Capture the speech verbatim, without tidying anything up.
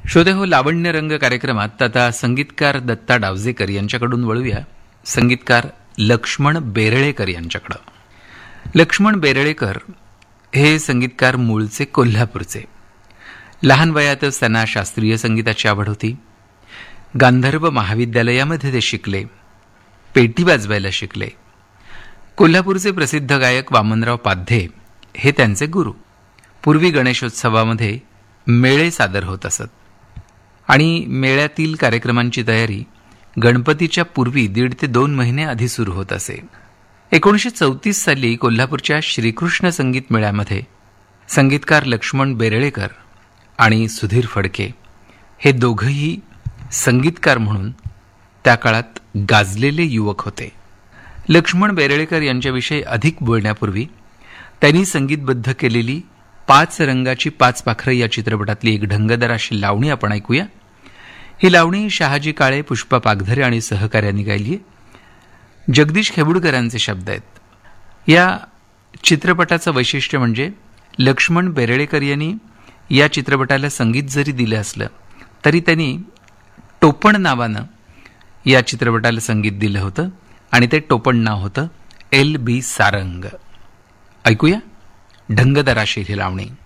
श्रोते हो, लावण्य रंग कार्यक्रमात आता संगीतकार दत्ता डावजेकर यांच्याकडून वळूया संगीतकार लक्ष्मण बेरळेकर यांच्याकडं. लक्ष्मण बेरळेकर हे संगीतकार मूळचे कोल्हापूरचे. लहान वयातच त्यांना शास्त्रीय संगीताची आवड होती. गांधर्व महाविद्यालयामध्ये ते शिकले, पेटी वाजवायला शिकले. कोल्हापूरचे प्रसिद्ध गायक वामनराव पाध्ये हे त्यांचे गुरु. पूर्वी गणेशोत्सवामध्ये मेळे सादर होत असत आणि मेळ्यातील कार्यक्रमांची तयारी गणपतीच्या पूर्वी दीड ते दोन महिने आधी सुरू होत असे. एकोणीसशे चौतीस साली कोल्हापूरच्या श्रीकृष्ण संगीत मेळ्यामध्ये संगीतकार लक्ष्मण बेरळेकर आणि सुधीर फडके हे दोघंही संगीतकार म्हणून त्या काळात गाजलेले युवक होते. लक्ष्मण बेरळेकर यांच्याविषयी अधिक बोलण्यापूर्वी त्यांनी संगीतबद्ध केलेली पाच रंगाची पाच पाखरं या चित्रपटातली एक ढंगदर अशी लावणी आपण ऐकूया. ही लावणी शहाजी काळे, पुष्पा पागधरे आणि सहकार्यांनी गायली आहे. जगदीश खेबुडकरांचे शब्द आहेत. या चित्रपटाचं वैशिष्ट्य म्हणजे लक्ष्मण बेरळेकर यांनी या चित्रपटाला संगीत जरी दिलं असलं तरी त्यांनी टोपण नावानं या चित्रपटाला संगीत दिलं होतं आणि ते टोपण नाव होतं एल बी सारंग. ऐकूया ढंगदराशी ही लावणी.